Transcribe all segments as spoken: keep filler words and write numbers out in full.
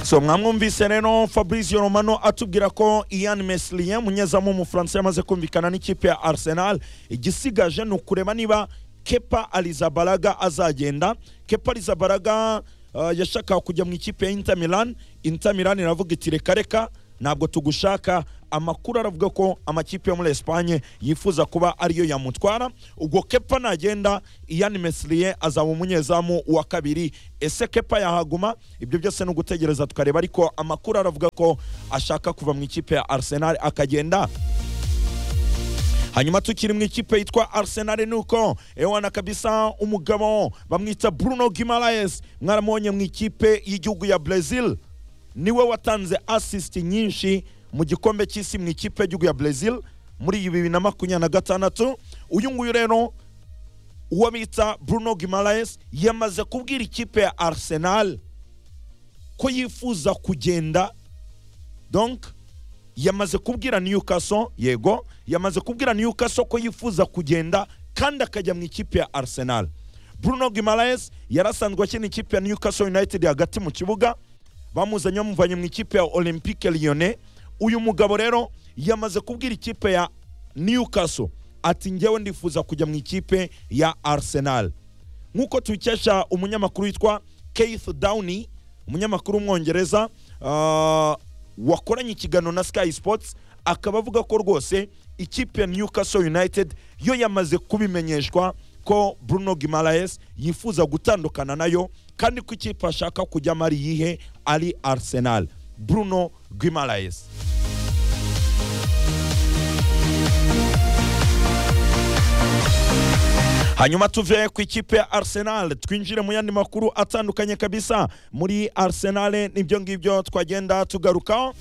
So mwamwumvise rero Fabrizio Romano atubwira ko Ian Meslier munyezamu mu France yamaze kumvikana n'ikipe ya Arsenal. Igisigaje no kureba niba Kepa Arrizabalaga azagenda. Kepa Arrizabalaga uh, yashaka kujya mu ikipe ya Inter Milan. Inter Milan iravuga iti reka reka ntabwo tugushaka. Amakuru aravuga ko amakipe yo muri Espagne yifuza kuba ariyo yamutwara. Ubwo Kepa nagenda Ian Meslier azaba umunyezamu wa kabiri. Ese Kepa yahaguma? Ibyo byose no gutegereza tukareba, ariko amakuru aravuga ko ashaka kuva mu ikipe ya Arsenal akagenda. Hanyuma tukiri mu ikipe yitwa Arsenal nuko ewana kabisa umugabo bamwita Bruno Guimaraes, mwaramubonye mu ikipe y'igihugu ya Brazil, niwe watanze assist nyinshi mu gikombe cy'isi mu ikipe y'igihugu ya Brazil muri bibiri na makumyabiri na gatandatu. Uyu nguyu rero uwo bita Bruno Guimaraes yamaze kubwira ikipe ya Arsenal ko yifuza kugenda. Donc yamaze kubwira Newcastle, yego yamaze kubwira Newcastle ko yifuza kugenda kandi akajya mu ikipe ya Arsenal. Bruno Guimaraes yarasanzwe akina ikipe ya Newcastle United hagati mu kibuga, bamuzanye bamuvanye mu ikipe ya Olympique Lyonnais. Uyu mugabo rero yamaze kubwira ikipe ya Newcastle ati ngewe ndifuza kujya mu ikipe ya Arsenal. Nkuko tubikesha umunyamakuru witwa Keith Downey, umunyamakuru w'umwongereza uh, wakoranye ikiganiro na Sky Sports, akaba avuga ko rwose ikipe ya Newcastle United yo yamaze kubimenyeshwa ko Bruno Guimaraes yifuza gutandukana nayo kandi ko ikipe ashaka kujya mari yihe ari Arsenal. Bruno Guimaraes. Hanyuma tuve ku ikipe ya Arsenal twinjire mu yandi makuru atandukanye kabisa muri Arsenal. Nibyo ngibyo twagenda tugaruka.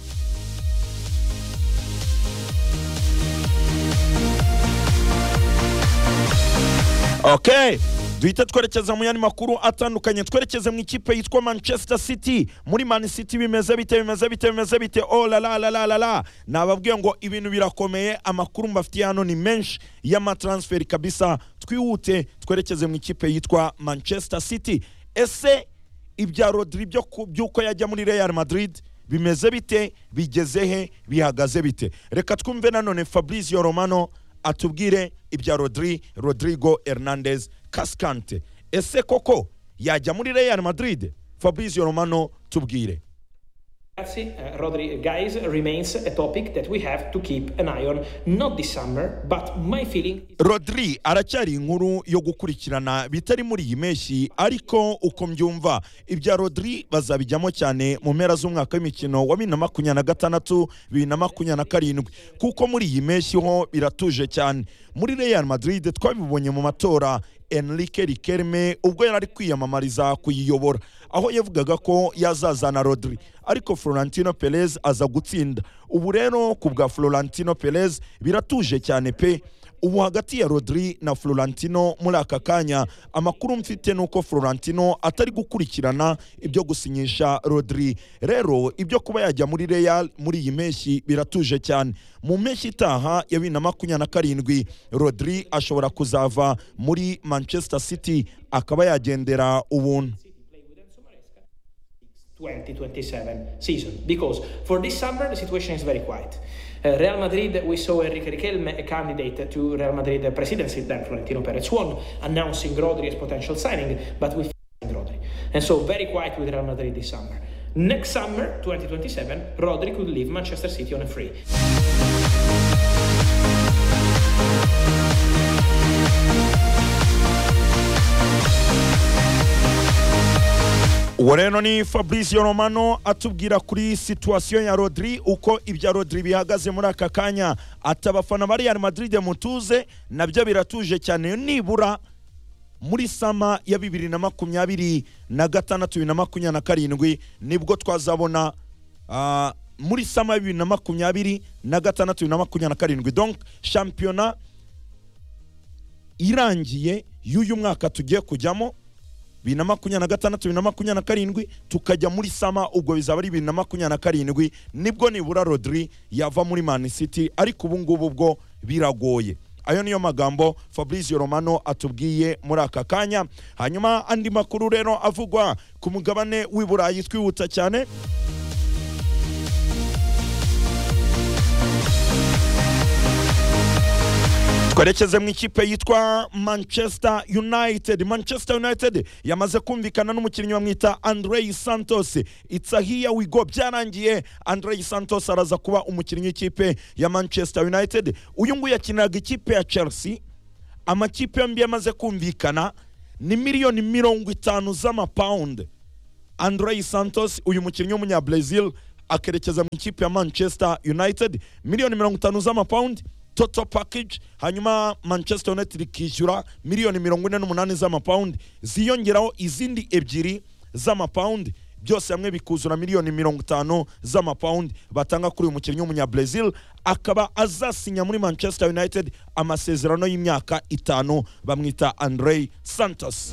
Okay, duhita twerekeza mu yandi makuru atandukanye. Twerekeze mu ikipe yitwa Manchester City. Muri Man City bimeze bite bimeze bite bimeze bite oh la la la la la la. Nababwiye ngo ibintu birakomeye, amakuru mbafitiye hano ni menshi y'ama transfer kabisa. Twihute twerekeze mu ikipe yitwa Manchester City. Ese ibya Rodri byo byuko yajya muri Real Madrid bimeze bite, bigeze he, bihagaze bite? Reka twumve nanone Fabrizio Romano atubwire ibya Rodri, Rodrigo Hernandez Cascante. Ese koko yajya muri Real Madrid? Fabrizio Romano tubwire. Uh, Rodri, guys, remains a topic that we have to keep an eye on, not this summer, but my feeling is... Rodri aracyari inkuru yo gukurikirana bitari muri iyi meshi, ariko uko mbyumva ibya Rodri bazabijyamo cyane mu mpera z'umwaka w'imikino wa bibiri na makumyabiri na gatandatu bibiri na makumyabiri na karindwi, kuko muri iyi meshi ho biratuje cyane. Muri Real Madrid twabibonye mu matora Enrique Riquelme ubwo yari kwiyamamariza kuyiyobora, aho yavugaga ko yazazana Rodri, ariko Florentino Perez aza gutsinda. Ubu rero ku bwa Florentino Perez biratuje cyane pe. Ubu hagati ya Rodri na Florentino muri aka kanya amakuru mfite nuko Florentino atari gukurikirana ibyo gusinyisha Rodri. Rero ibyo kuba yajya muri Real muri iyi meshi biratuje cyane. Mu meshi itaha ya bibiri na makumyabiri na karindwi Rodri ashobora kuzava muri Manchester City akaba yagendera ubuntu. twenty twenty-seven season, because for this summer the situation is very quiet. Uh, Real Madrid, we saw Enrique Riquelme, a candidate to Real Madrid presidency, then Florentino Perez won, announcing Rodri as potential signing, but we signed Rodri. And so very quiet with Real Madrid this summer. Next summer, twenty twenty-seven, Rodri could leave Manchester City on a free. Wareno ni Fabrizio Romano atubwira kuri situation ya Rodri, uko ibya Rodri bihagaze muri aka kanya. Atabafana bari Real Madrid mutuze, nabyo biratuje cyane. Nibura muri sama ya bibiri na makumyabiri na gatandatu bibiri na makumyabiri na karindwi nibwo twazabona uh, muri sama ya bibiri na makumyabiri na gatandatu bibiri na makumyabiri na karindwi. Donc championnat irangiye y'uyu mwaka tugiye kujyamo bibiri na makumyabiri na gatandatu bibiri na makumyabiri na karindwi, tukajya muri sama ubwo bizaba ari bibiri na makumyabiri na karindwi nibwo nibura Rodri yava muri Man City, ariko ubu ngubu bwo biragoye. Ayo niyo magambo Fabrizio Romano atubwiye muri aka kanya. Hanyuma andi makuru rero avugwa ku mugabane w'Iburayi twihuta cyane. twerekeze mu ikipe yitwa Manchester United. Manchester United yamaze kumvikana n'umukinnyi bamwita Andrei Santos. It's a here we go, byarangiye. Andrei Santos araza kuba umukinnyi w'ikipe ya Manchester United. Uyu nguyu yakiniraga ikipe ya Chelsea. Amakipe yombi yamaze kumvikana ni miliyoni mirongo itanu z'amapound. Andrei Santos uyu mukinnyi w'umunya Brazil akerekeza mu ikipe ya Manchester United, miliyoni mirongo itanu z'amapound total package. Hanyuma Manchester United ikishyura miliyoni mirongo ine n'umunani z'amapound, ziyongeraho izindi ebyiri z'amapound, byose hamwe bikuzura miliyoni mirongo itanu z'amapound batanga kuri uyu mukinnyi w'umunya Brazil, akaba azasinya muri Manchester United amasezerano y'imyaka itanu. Bamwita Andrei Santos.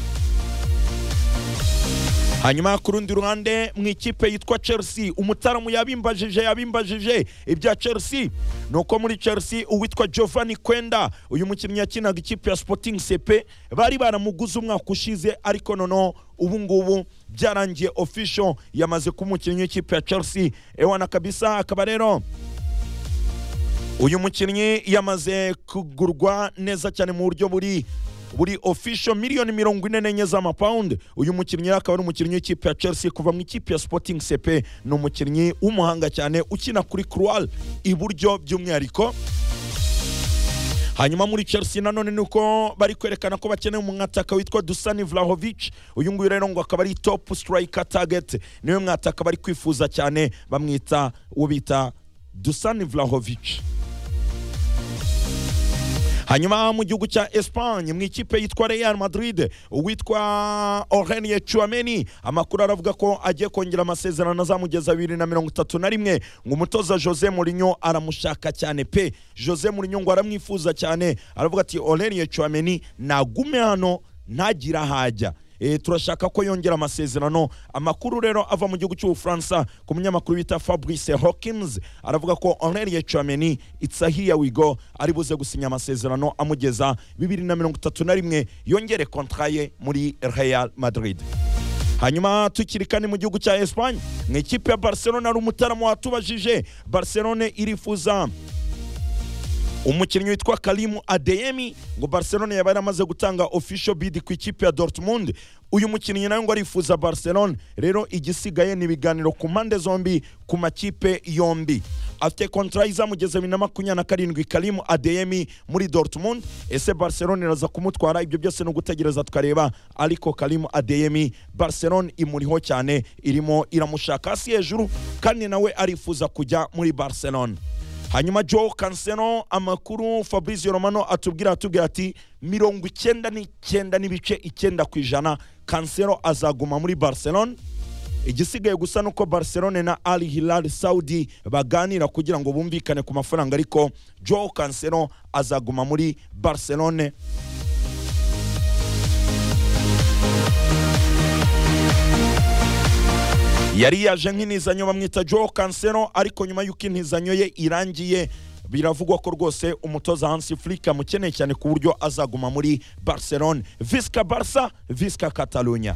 Hanyuma ku rundi ruhande mu ikipe yitwa Chelsea, umutaramu yabimbajije yabimbajije ibya Chelsea nuko muri Chelsea uwitwa Giovanni Quenda, uyu mukinnyi yakinaga ikipe ya Sporting C P, bari baramuguze umwaka ushize, ariko nono ubu ngubu byarangiye official, yamaze kumukinnyi w'ikipe ya Chelsea. Ewana kabisa, akaba rero uyu mukinnyi yamaze kugurwa neza cyane mu buryo buri buri official, miliyoni mirongo ine n'enye z'amapound. Uyu mukinnyi akaba ari umukinnyi w'ikipe ya Chelsea kuva mu ikipe ya Sporting C P. Ni umukinnyi w'umuhanga cyane ukina kuri Croal iburyo by'umwihariko. Hanyuma muri Chelsea nanone nuko bari kwerekana ko bakeneye umwataka witwa Dusan Vlahovic. Uyu nguyu rero ngo akaba ari top striker target, niwe mwataka bari kwifuza cyane, bamwita ubita Dusan Vlahovic. Hanyuma mu gihugu cya Espagne mu ikipe yitwa Real Madrid, uwitwa Aurelien Tchouameni, amakuru aravuga ko agiye kongera amasezerano azamugeza bibiri na mirongo itatu na rimwe. Ngo umutoza Jose Mourinho aramushaka cyane pe. Jose Mourinho ngo aramwifuza cyane, aravuga ati Aurelien Tchouameni nagume hano ntagira hajya. E, turashaka ko yongera amasezerano. Amakuru rero ava mu gihugu cy'Ubufaransa ku munyamakuru bita Fabrice Hawkins, aravuga ko Aurelien Tchouameni it's a here we go, ari buze gusinya amasezerano amugeza bibiri na mirongo itatu na rimwe, yongere contrat ye muri Real Madrid. Hanyuma tukirikane mu gihugu cya Espagne, mu ikipe ya Barcelona ari umutaramu watubajije. Barcelona irifuza umukinnyi witwa Karim Adeyemi, ngo Barcelona yaba yaramaze gutanga official bid ku ikipe ya Dortmund. Uyu mukinnyi nayo ngo arifuza Barcelona. Rero igisigaye ni ibiganiro ku mpande zombi, ku makipe yombi. Afite contrat izamugeza bibiri na makumyabiri na karindwi Karim Adeyemi muri Dortmund. Ese Barcelona iraza kumutwara? Ibyo byose no gutegereza tukareba, ariko Karim Adeyemi Barcelona imuriho cyane, irimo iramushaka hasi hejuru, kandi nawe arifuza kujya muri Barcelona. Hanyuma Joao Cancelo, amakuru Fabrizio Romano atubwira atubwira ati mirongo icyenda n'icyenda n'ibice icyenda ku ijana Cancelo azaguma muri Barcelona. Igisigaye gusa nuko Barcelona na Al Hilal Saudi baganira kugira ngo bumvikane ku mafaranga, ariko Joao Cancelo azaguma muri Barcelona. Yari yaje nk'inizanyo bamwita Joao Cancelo, ariko nyuma y'uko intizanyo ye irangiye biravugwa ko rwose umutoza Hansi Flick amukeneye cyane ku buryo azaguma muri Barcelona. Visca Barca, Visca Catalunya.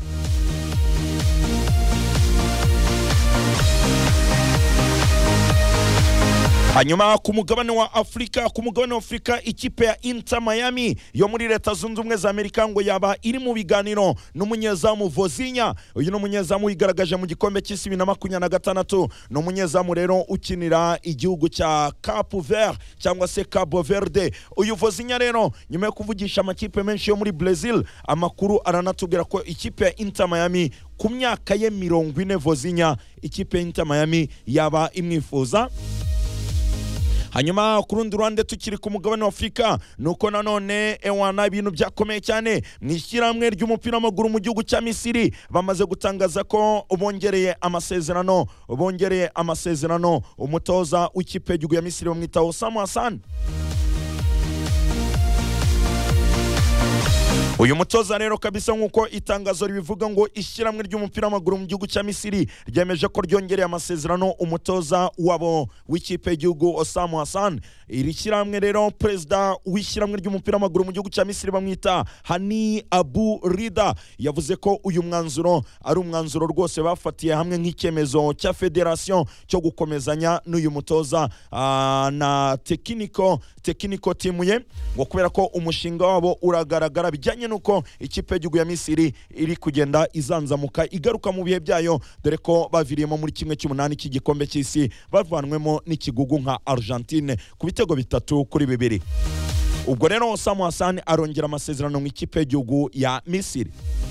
Hanyuma ku mugabane wa Afrika, ku mugabane wa Afrika ikipe ya Inter Miami yo muri Leta Zunze Ubumwe za Amerika ngo yaba iri mu biganiro n'umunyezamu Vozinha. Uyu ni umunyezamu wigaragaje mu gikombe cy'isi bibiri na makumyabiri na gatandatu. Ni umunyezamu rero ukinira igihugu cya Cape Verde cyangwa se Cabo Verde. Uyu Vozinha rero nyuma yo kuvugisha amakipe menshi yo muri Brazil, amakuru aranatubwira ko ikipe ya Inter Miami ku myaka ye mirongo ine Vozinha ikipe ya Inter Miami yaba imwifuza. Hanyuma ku rundi ruhande tukiri ku mugabane wa Afrika, nuko nanone ewana ibintu byakomeye cyane mu ishyirahamwe ry'umupira w'amaguru mu gihugu cya Misiri, bamaze gutangaza ko bongereye amasezerano bongereye amasezerano umutoza w'ikipe y'igihugu ya Misiri bamwita Osama Hassan. uyu mutoza rero kabisa nkuko itangazo ribivuga ngo ishyirahamwe ry'umupira w'amaguru mu gihugu cya Misiri ryemeje ko ryongereye amasezerano umutoza wabo w'ikipe y'igihugu Osam Hassan. Iri shyirahamwe rero perezida w'ishyirahamwe ry'umupira w'amaguru mu gihugu cya Misiri bamwita Hani Abu Rida yavuze ko uyu mwanzuro ari umwanzuro rwose bafatiye hamwe nk'icyemezo cya federation cyo gukomezanya n'uyu mutoza uh, na tekiniko tekiniko timu ye ngo kubera ko umushinga wabo uragaragara bijyanye nuko ikipe y'igihugu ya Misiri iri kugenda izanzamuka igaruka mu bihe byayo dore ko baviriyemo muri kimwe cy'umunani cy'igikombe cy'isi bavanwemo n'ikigugu nka Argentine ku bitego bitatu kuri bibiri. Ubwo rero Osam Hassan arongera amasezerano mu ikipe y'igihugu ya Misiri.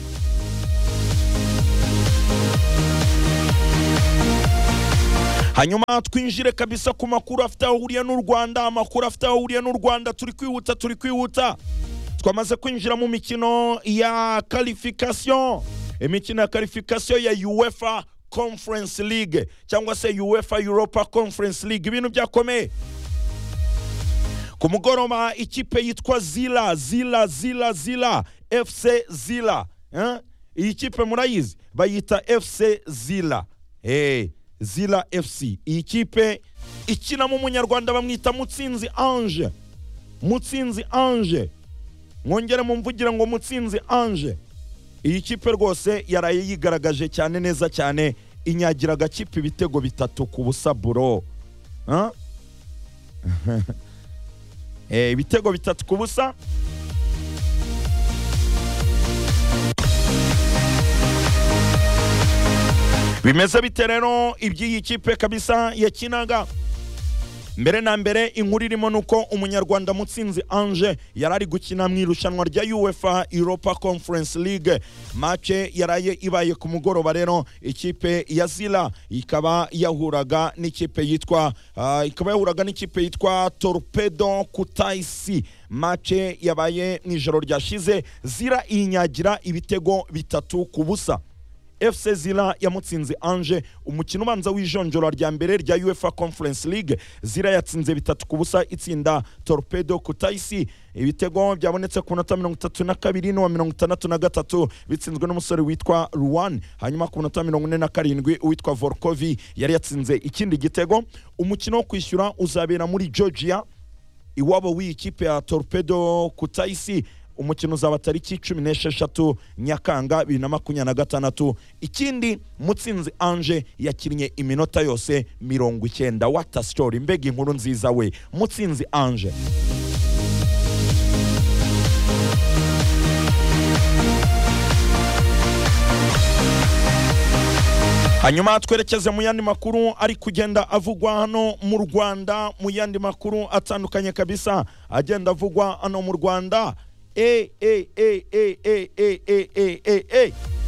Hanyuma twinjire kabisa ku makuru afite ahuriye n'u Rwanda, amakuru afite ahuriye n'u Rwanda turi kwihuta turi kwihuta. Twamaze kwinjira mu mikino ya qualification, imikino ya qualification ya UEFA Conference League cyangwa se UEFA Europa Conference League. Ibintu byakomeye ku mugoroba ikipe yitwa Zila Zila Zila Zila F C Zila, eh? Iyi kipe murayizi bayita F C Zila, eh Zila F C. Iyi kipe ikina mu munyarwanda bamwita Mutsinzi Ange, Mutsinzi Ange, mwongere mumvugira ngo Mutsinzi Ange. Iyi kipe rwose yaraye yigaragaje cyane neza cyane, inyagira agakipe ibitego bitatu ku busa bro, ha eh ibitego bitatu ku busa. Bimeze bite rero iby'iyi kipe kabisa yakinaga? Mbere na mbere inkuru irimo nuko umunyarwanda Mutsinzi Ange yarari gukina mu irushanwa rya UEFA Europa Conference League. Match yaraye ibaye ku mugoroba rero ikipe ya Zila ikaba yahuraga n'ikipe yitwa uh, ikaba yahuraga n'ikipe yitwa Torpedo Kutaisi. Match yabaye mu ijoro ryashize Zila inyagira ibitego bitatu ku busa. F C Zila ya Mutsinzi Ange umukino ubanza w'ijonjora rya mbere rya UEFA Conference League. Zila yatsinze bitatu ku busa itsinda Torpedo Kutaisi. Ibitego byabonetse ku minota mirongo itatu na kabiri no mirongo itandatu na gatatu bitsinzwe n'umusore witwa Ruwan. Hanyuma ku minota mirongo ine na karindwi uwitwa Volkovi yari yatsinze ikindi gitego. Umukino wo kwishyura uzabera muri Georgia iwabo w'ikipe ya Torpedo Kutaisi. Umukino uzaba tariki cumi n'esheshatu Nyakanga bibiri na makumyabiri na gatandatu. Ikindi Mutsinzi Ange yakinnye iminota yose mirongo icyenda. What a story, mbega inkuru nziza we Mutsinzi Ange. Hanyuma twerekeze mu yandi makuru ari kugenda avugwa hano mu Rwanda, mu yandi makuru atandukanye kabisa agenda avugwa hano mu Rwanda. Eh eh eh eh eh eh eh eh eh